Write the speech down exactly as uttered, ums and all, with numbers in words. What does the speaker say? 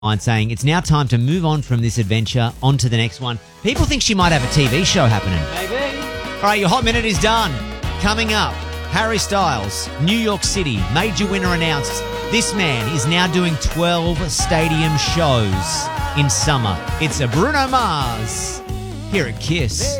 saying it's now time to move on from this adventure on to the next one. People think she might have a T V show happening. Maybe. All right, your Hot Minute is done. Coming up, Harry Styles, New York City, major winner announced. This man is now doing twelve stadium shows in summer. It's a Bruno Mars here at Kiss.